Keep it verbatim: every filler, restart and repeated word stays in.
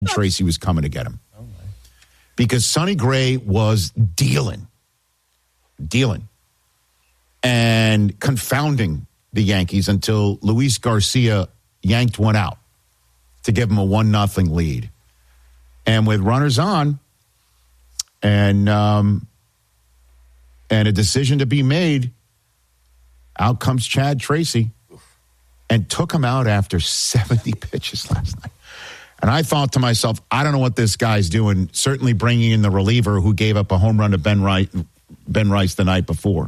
Tracy was coming to get him. Because Sonny Gray was dealing, dealing, and confounding the Yankees until Luis Garcia yanked one out to give him a one nothing lead. And with runners on and um, and a decision to be made, out comes Chad Tracy and took him out after seventy pitches last night. And I thought to myself, I don't know what this guy's doing, certainly bringing in the reliever who gave up a home run to Ben Rice, Ben Rice the night before.